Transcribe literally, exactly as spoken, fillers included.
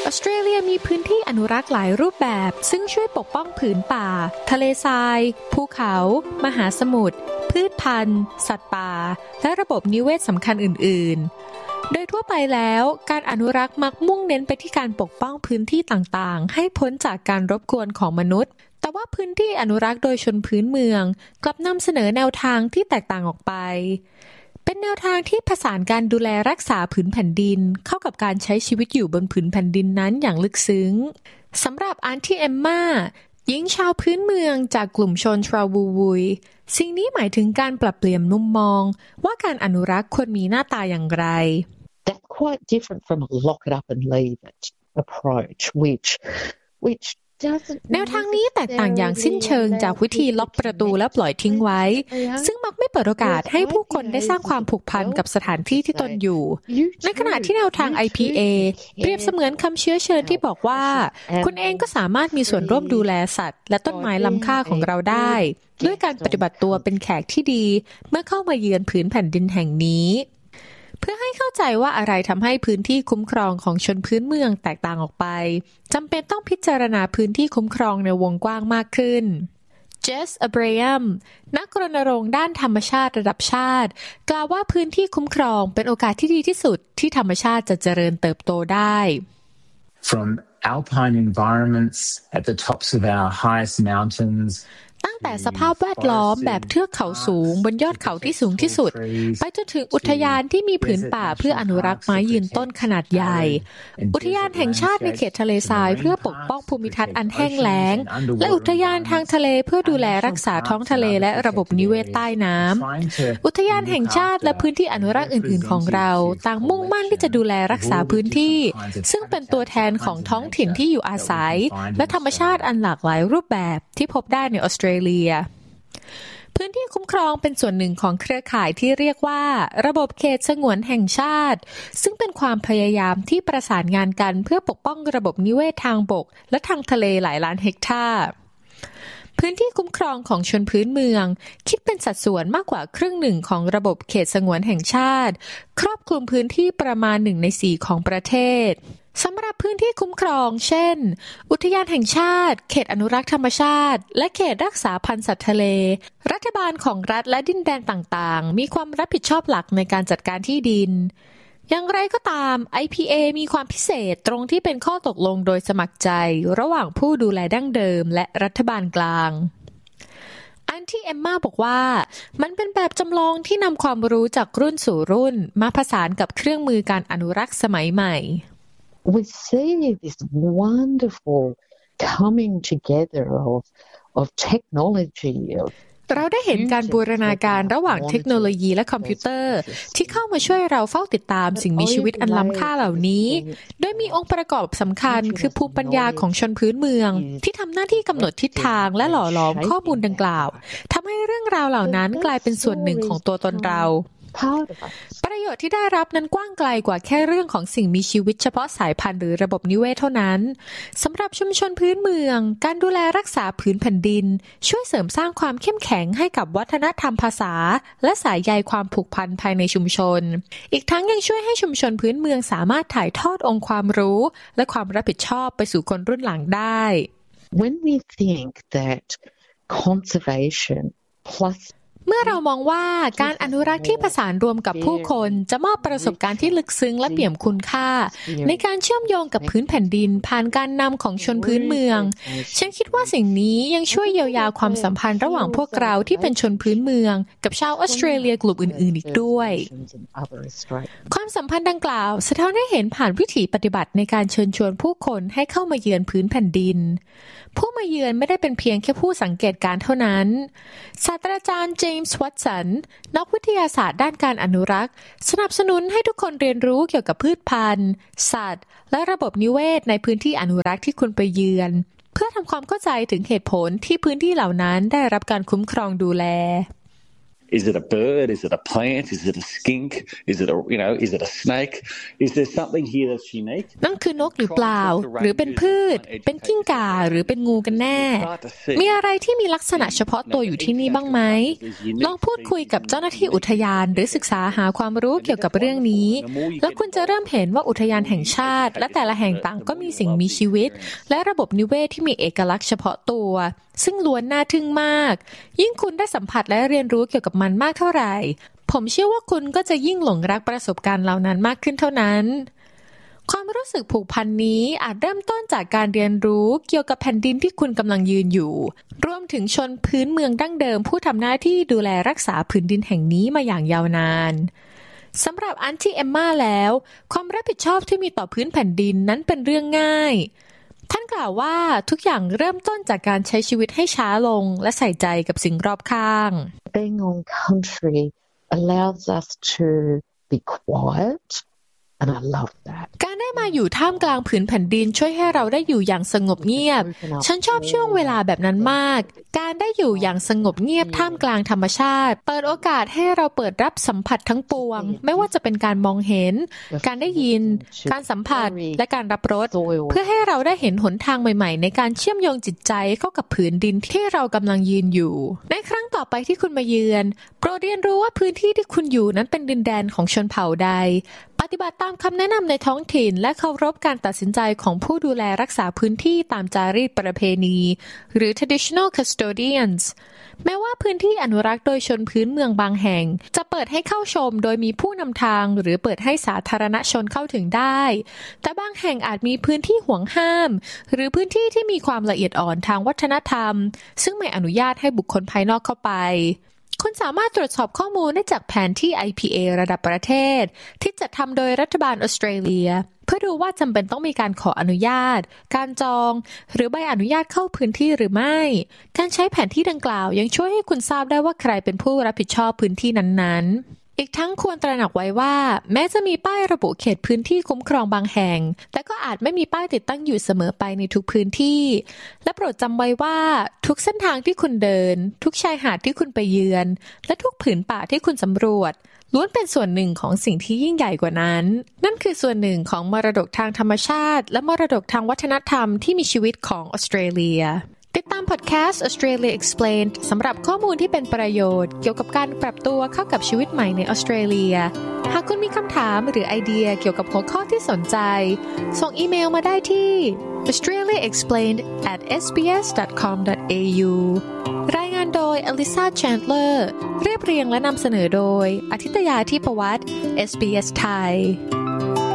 ออสเตรเลียมีพื้นที่อนุรักษ์หลายรูปแบบซึ่งช่วยปกป้องผืนป่าทะเลทรายภูเขามหาสมุทรพืชพันธุ์สัตว์ป่าและระบบนิเวศสำคัญอื่นๆโดยทั่วไปแล้วการอนุรักษ์มักมุ่งเน้นไปที่การปกป้องพื้นที่ต่างๆให้พ้นจากการรบกวนของมนุษย์แต่ว่าพื้นที่อนุรักษ์โดยชนพื้นเมืองกลับนำเสนอแนวทางที่แตกต่างออกไปเป็นแนวทางที่ผสานการดูแลรักษาผืนแผ่นดินเข้ากับการใช้ชีวิตอยู่บนผืนแผ่นดินนั้นอย่างลึกซึ้งสำหรับอาร์ตี้เอมม่าหญิงชาวพื้นเมืองจากกลุ่มชนทราวูวุยสิ่งนี้หมายถึงการปรับเปลี่ยนมุมมองว่าการอนุรักษ์ควรมีหน้าตาอย่างไร That's quite different from a lock it up and leave it approach which which แนวทางนี้แตกต่างอย่างสิ้นเชิงจากวิธีล็อกประตูและปล่อยทิ้งไว้ซึ่งมักไม่เปิดโอกาสให้ผู้คนได้สร้างความผูกพันกับสถานที่ที่ตนอยู่ในขณะที่แนวทาง ไอ พี เอ เปรียบเสมือนคำเชื้อเชิญที่บอกว่าคุณเองก็สามารถมีส่วนร่วมดูแลสัตว์และต้นไม้ล้ำค่าของเราได้ด้วยการปฏิบัติตัวเป็นแขกที่ดีเมื่อเข้ามาเยือนผืนแผ่นดินแห่งนี้เพื่อให้เข้าใจว่าอะไรทำให้พื้นที่คุ้มครองของชนพื้นเมืองแตกต่างออกไปจำเป็นต้องพิจารณาพื้นที่คุ้มครองในวงกว้างมากขึ้นเจส อับราฮัมนักรณรงค์ด้านธรรมชาติระดับชาติกล่าวว่าพื้นที่คุ้มครองเป็นโอกาสที่ดีที่สุดที่ธรรมชาติจะเจริญเติบโตได้ From alpine environments at the tops of our highest mountains ตั้งแต่สภาพแวดล้อมแบบเทือกเขาสูงบนยอดเขาที่สูงที่สุดไปจนถึงอุทยานที่มีผืนป่าเพื่ออนุรักษ์ไม้ยืนต้นขนาดใหญ่อุทยานแห่งชาติในเขตทะเลทรายเพื่อปกป้องภูมิทัศน์อันแห้งแล้งและอุทยานทางทะเลเพื่อดูแลรักษาท้องทะเลและระบบนิเวศใต้น้ำอุทยานแห่งชาติและพื้นที่อนุรักษ์อื่นๆของเราต่างมุ่งมั่นที่จะดูแลรักษาพื้นที่ซึ่งเป็นตัวแทนของท้องถิ่นที่อยู่อาศัยและธรรมชาติอันหลากหลายรูปแบบที่พบได้ในออสเตรเลียพื้นที่คุ้มครองเป็นส่วนหนึ่งของเครือข่ายที่เรียกว่าระบบเขตสงวนแห่งชาติซึ่งเป็นความพยายามที่ประสานงานกันเพื่อปกป้องระบบนิเวศทางบกและทางทะเลหลายล้านเฮกตาร์พื้นที่คุ้มครองของชนพื้นเมืองคิดเป็นสัดส่วนมากกว่าครึ่งหนึ่งของระบบเขตสงวนแห่งชาติครอบคลุมพื้นที่ประมาณหนึ่งในสี่ของประเทศสำหรับพื้นที่คุ้มครองเช่นอุทยานแห่งชาติเขตอนุรักษ์ธรรมชาติและเขตรักษาพันธุ์สัตว์ทะเลรัฐบาลของรัฐและดินแดนต่างๆมีความรับผิดชอบหลักในการจัดการที่ดินอย่างไรก็ตาม ไอ พี เอ มีความพิเศษตรงที่เป็นข้อตกลงโดยสมัครใจระหว่างผู้ดูแลดั้งเดิมและรัฐบาลกลางอันที่เอมม่าบอกว่ามันเป็นแบบจำลองที่นำความรู้จากรุ่นสู่รุ่นมาผสานกับเครื่องมือการอนุรักษ์สมัยใหม่ We see this wonderful coming together of of technology of เราได้เห็นการบูรณาการระหว่างเทคโนโลยีและคอมพิวเตอร์ที่เข้ามาช่วยเราเฝ้าติดตามสิ่งมีชีวิตอันล้ำค่าเหล่านี้โดยมีองค์ประกอบสำคัญคือภูมิปัญญาของชนพื้นเมืองที่ทำหน้าที่กำหนดทิศทางและหล่อหลอมข้อมูลดังกล่าวทำให้เรื่องราวเหล่านั้นกลายเป็นส่วนหนึ่งของตัวตนเราประโยชน์ที่ได้รับนั้นกว้างไกลกว่าแค่เรื่องของสิ่งมีชีวิตเฉพาะสายพันธุ์หรือระบบนิเวศเท่านั้นสำหรับชุมชนพื้นเมืองการดูแลรักษาผืนแผ่นดินช่วยเสริมสร้างความเข้มแข็งให้กับวัฒนธรรมภาษาและสายใยความผูกพันภายในชุมชนอีกทั้งยังช่วยให้ชุมชนพื้นเมืองสามารถถ่ายทอดองค์ความรู้และความรับผิดชอบไปสู่คนรุ่นหลังได้ When we think that conservation plus เมื่อเรามองว่าการอนุรักษ์ที่ผสานรวมกับผู้คนจะมอบประสบการณ์ที่ลึกซึ้งและเปี่ยมคุณค่าในการเชื่อมโยงกับพื้นแผ่นดินผ่านการนำของชนพื้นเมืองฉันคิดว่าสิ่งนี้ยังช่วยเยียวยาความสัมพันธ์ระหว่างพวกเราที่เป็นชนพื้นเมืองกับชาวออสเตรเลียกลุ่มอื่นๆอีกด้วยความสัมพันธ์ดังกล่าวสะท้อนให้เห็นผ่านวิถีปฏิบัติในการเชิญชวนผู้คนให้เข้ามาเยือนพื้นแผ่นดินผู้มาเยือนไม่ได้เป็นเพียงแค่ผู้สังเกตการณ์เท่านั้นศาสตราจารย์เจมส์วัตสันนักวิทยาศาสตร์ด้านการอนุรักษ์สนับสนุนให้ทุกคนเรียนรู้เกี่ยวกับพืชพันธุ์สัตว์และระบบนิเวศในพื้นที่อนุรักษ์ที่คุณไปเยือนเพื่อทำความเข้าใจถึงเหตุผลที่พื้นที่เหล่านั้นได้รับการคุ้มครองดูแล Is it a bird? Is it a plant? Is it a skink? Is it a, you know, is it a snake? Is there something here that's unique? นั่นคือนกหรือเปล่าหรือเป็นพืชเป็นกิ้งก่าหรือเป็นงูกันแน่มีอะไรที่มีลักษณะเฉพาะตัวอยู่ที่นี่บ้างไหมลองพูดคุยกับเจ้าหน้าที่อุทยานหรือศึกษาหาความรู้เกี่ยวกับเรื่องนี้แล้วคุณจะเริ่มเห็นว่าอุทยานแห่งชาติและแต่ละแห่งต่างก็มีสิ่งมีชีวิตและระบบนิเวศที่มีเอกลักษณ์เฉพาะตัวซึ่งล้วนน่าทึ่งมากยิ่งคุณได้สัมผัสและเรียนรู้เกี่ยวกับมันมากเท่าไหร่ผมเชื่อว่าคุณก็จะยิ่งหลงรักประสบการณ์เหล่านั้นมากขึ้นเท่านั้นความรู้สึกผูกพันนี้อาจเริ่มต้นจากการเรียนรู้เกี่ยวกับแผ่นดินที่คุณกำลังยืนอยู่รวมถึงชนพื้นเมืองดั้งเดิมผู้ทำหน้าที่ดูแลรักษาพื้นดินแห่งนี้มาอย่างยาวนานสำหรับอันที่เอมม่าแล้วความรับผิดชอบที่มีต่อพื้นแผ่นดินนั้นเป็นเรื่องง่ายท่านกล่าวว่าทุกอย่างเริ่มต้นจากการใช้ชีวิตให้ช้าลงและใส่ใจกับสิ่งรอบข้าง Being on country allows us to be quiet and I love that การได้มาอยู่ท่ามกลางผืนแผ่นดินช่วยให้เราได้อยู่อย่างสงบเงียบฉันชอบช่วงเวลาแบบนั้นมากการได้อยู่อย่างสงบเงียบท่ามกลางธรรมชาติเปิดโอกาสให้เราเปิดรับสัมผัสทั้งปวงไม่ว่าจะเป็นการมองเห็นการได้ยินการสัมผัสและการรับรสเพื่อให้เราได้เห็นหนทางใหม่ๆในการเชื่อมโยงจิตใจเข้ากับผืนดินที่เรากำลังยืนอยู่ในครั้งต่อไปที่คุณมาเยือนโปรดเรียนรู้ว่าพื้นที่ที่คุณอยู่นั้นเป็นดินแดนของชนเผ่าใดปฏิบัติตามคำแนะนำในท้องถิ่นและเคารพการตัดสินใจของผู้ดูแลรักษาพื้นที่ตามจารีตประเพณีหรือ traditional custodians แม้ว่าพื้นที่อนุรักษ์โดยชนพื้นเมืองบางแห่งจะเปิดให้เข้าชมโดยมีผู้นำทางหรือเปิดให้สาธารณชนเข้าถึงได้แต่บางแห่งอาจมีพื้นที่ห่วงห้ามหรือพื้นที่ที่มีความละเอียดอ่อนทางวัฒนธรรมซึ่งไม่อนุญาตให้บุคคลภายนอกเข้าไปคุณสามารถตรวจสอบข้อมูลได้จากแผนที่ ไอ พี เอ ระดับประเทศที่จัดทำโดยรัฐบาลออสเตรเลียเพื่อดูว่าจำเป็นต้องมีการขออนุญาตการจองหรือใบอนุญาตเข้าพื้นที่หรือไม่การใช้แผนที่ดังกล่าวยังช่วยให้คุณทราบได้ว่าใครเป็นผู้รับผิดชอบพื้นที่นั้นๆอีกทั้งควรตระหนักไว้ว่าแม้จะมีป้ายระบุเขตพื้นที่คุ้มครองบางแห่งแต่ก็อาจไม่มีป้ายติดตั้งอยู่เสมอไปในทุกพื้นที่และโปรดจำไว้ว่าทุกเส้นทางที่คุณเดินทุกชายหาดที่คุณไปเยือนและทุกผืนป่าที่คุณสำรวจล้วนเป็นส่วนหนึ่งของสิ่งที่ยิ่งใหญ่กว่านั้นนั่นคือส่วนหนึ่งของมรดกทางธรรมชาติและมรดกทางวัฒนธรรมที่มีชีวิตของออสเตรเลียติดตามพอดแคสต์ Australia Explained สำหรับข้อมูลที่เป็นประโยชน์เกี่ยวกับการปรับตัวเข้ากับชีวิตใหม่ในออสเตรเลียหากคุณมีคำถามหรือไอเดียเกี่ยวกับหัวข้อที่สนใจส่งอีเมลมาได้ที่ australia explained at s b s dot com dot a u รายงานโดย Alyssa Chandler เรียบเรียงและนำเสนอโดยอาทิตยาธิปวัฒน์ เอส บี เอส ไทย